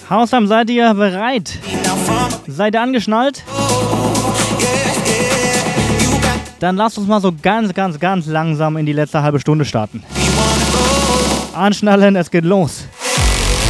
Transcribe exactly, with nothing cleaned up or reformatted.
Hausam, seid ihr bereit? Seid ihr angeschnallt? Dann lasst uns mal so ganz, ganz, ganz langsam in die letzte halbe Stunde starten. Anschnallen, es geht los.